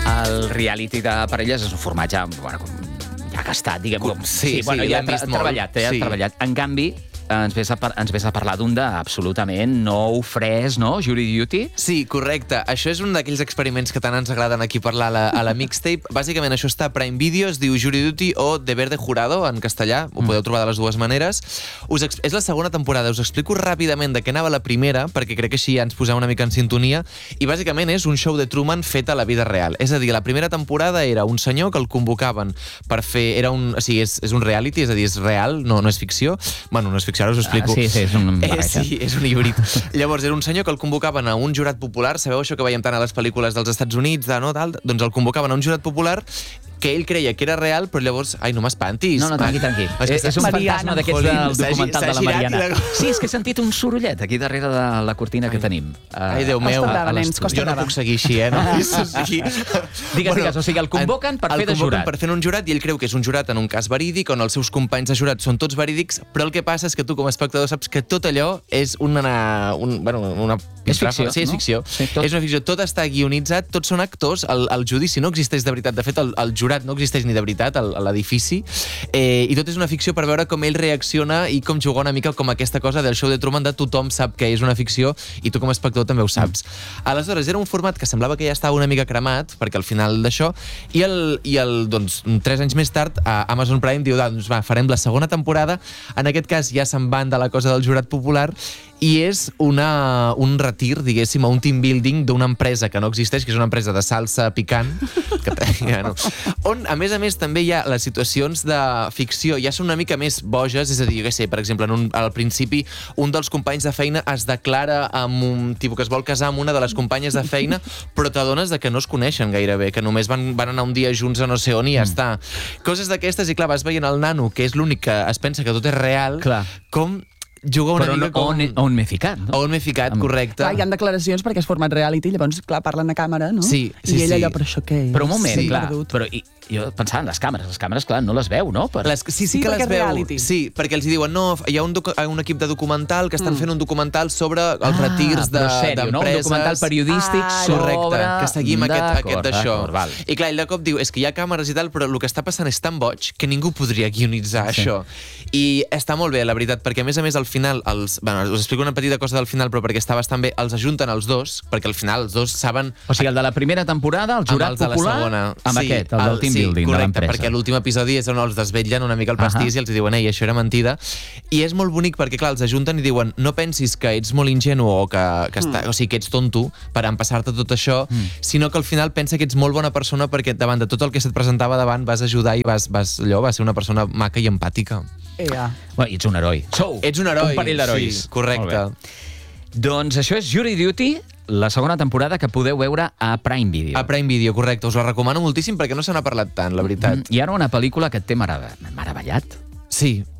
El reality de parelles és un formatge, bueno, ja gastat, diguem-ho. Sí, bueno, ja l'hem vist molt. treballat. En canvi, ens ves a parlar d'un d'absolutament nou, fresc, no? Jury Duty. Sí, correcte. Això és un d'aquells experiments que tant ens agraden aquí parlar a la mixtape. Bàsicament, això està a Prime Video, es diu Jury Duty o Deber de Jurado, en castellà. Ho podeu trobar de les dues maneres. És la segona temporada. Us explico ràpidament de què anava la primera, perquè crec que així ja ens posem una mica en sintonia. I bàsicament és un show de Truman fet a la vida real. És a dir, la primera temporada era un senyor que el convocaven per fer... O sigui, és un reality, és a dir, és real, no és ficció. Bueno, no és ficció, ara us ho explico. Sí, és un barreja. Sí, és un híbrid. Llavors, era un senyor que el convocaven a un jurat popular. Sabeu això que veiem tant a les pel·lícules dels Estats Units, doncs el convocaven a un jurat popular que ell creia que era real, però llavors... Ai, no m'espantis. No, tranqui. És un fantasma d'aquests del documental de la Mariana. Sí, és que he sentit un sorollet aquí darrere de la cortina que tenim. Ai, Déu meu. Jo no puc seguir així, no? Digues, o sigui, el convoquen per fer de jurat. Per fer un jurat i ell creu que és un jurat en un cas verídic on els seus companys de jurat són tots verídics, però el que passa és que tu com a espectador saps que tot allò és una és ficció. Sí, és ficció. Sí, és una ficció. Tot està guionitzat, tots són actors. El judici no existeix de veritat. De fet, el jurat no existeix ni de veritat a l'edifici. I tot és una ficció per veure com ell reacciona i com jugar una mica com aquesta cosa del show de Truman de tothom sap que és una ficció i tu com a espectador també ho saps. Aleshores, era un format que semblava que ja estava una mica cremat, perquè al final d'això, i doncs, 3 anys més tard, Amazon Prime diu, doncs va, farem la segona temporada. En aquest cas ja se'n van de la cosa del jurat popular i és un retir, diguéssim, a un team building d'una empresa que no existeix, que és una empresa de salsa picant, on, a més, també hi ha les situacions de ficció, ja són una mica més boges, és a dir, jo què sé, per exemple, al principi, un dels companys de feina es declara amb un tipus que es vol casar amb una de les companyes de feina, però t'adones que no es coneixen gairebé, que només van anar un dia junts a no sé on i ja està. Coses d'aquestes, i clar, vas veient el nano, que és l'únic que es pensa que tot és real, com juga una mica com... On m'he ficat, no? On m'he ficat, correcte. Clar, hi ha declaracions perquè és format reality, llavors, clar, parlen a càmera, no? Sí. I ell allò, però això què és? Però un moment, clar, però jo pensava en les càmeres, clar, no les veu, no? Sí que les veu. Sí, perquè els diuen, no, hi ha un equip de documental que estan fent un documental sobre els retirs d'empreses. No? Un documental periodístic sobre... Correcte, que seguim aquest d'això. I clar, ell de cop diu, és que hi ha càmeres i tal, però el que està passant és tan boig que ningú podria guionitzar això. I està molt bé, la veritat, perquè a més, al final, us explico una petita cosa del final, però perquè està bastant bé, els ajunten els dos, perquè al final els dos saben... O sigui, el de la primera temporada, el jurat popular, amb aquest, el del team building de l'empresa. Perquè l'últim episodi és on els desvetllen una mica el pastís i els diuen, ei, això era mentida. I és molt bonic perquè, clar, els ajunten i diuen, no pensis que ets molt ingenu o que ets tonto per empassar-te tot això, sinó que al final pensa que ets molt bona persona perquè davant de tot el que se't presentava davant vas ajudar i vas ser una persona maca i empàtica. Bueno, ets un heroi. Ets un heroi. Un parell d'herois. Sí, correcte. Doncs això és Jury Duty, la segona temporada que podeu veure a Prime Video. A Prime Video, correcte. Us la recomano moltíssim perquè no se n'ha parlat tant, la veritat. I ara una pel·lícula que et té meravellat. Sí,